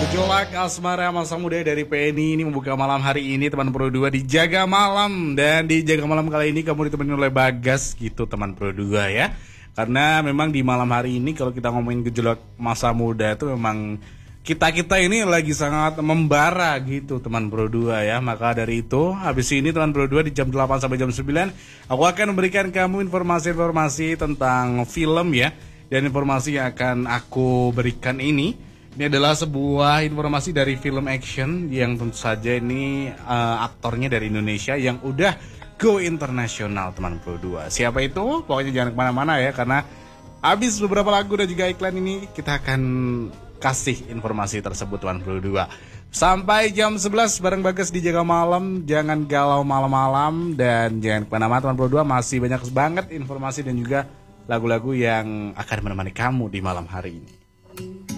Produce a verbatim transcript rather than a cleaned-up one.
Gejolak asmara masa muda dari P N I ini membuka malam hari ini teman Pro dua di Jaga Malam. Dan di Jaga Malam kali ini kamu ditemani oleh Bagas gitu teman Pro dua ya. Karena memang di malam hari ini kalau kita ngomongin gejolak masa muda itu memang kita-kita ini lagi sangat membara gitu teman Pro dua ya. Maka dari itu habis ini teman Pro dua di jam delapan sampai jam sembilan aku akan memberikan kamu informasi-informasi tentang film ya. Dan informasi yang akan aku berikan ini Ini adalah sebuah informasi dari film action yang tentu saja ini uh, aktornya dari Indonesia yang udah go internasional teman Pro dua. Siapa itu? Pokoknya jangan kemana-mana ya, karena habis beberapa lagu dan juga iklan ini kita akan kasih informasi tersebut teman Pro dua. Sampai jam sebelas bareng Bagas di Jaga Malam. Jangan galau malam-malam dan jangan kemana-mana teman Pro dua. Masih banyak banget informasi dan juga lagu-lagu yang akan menemani kamu di malam hari ini.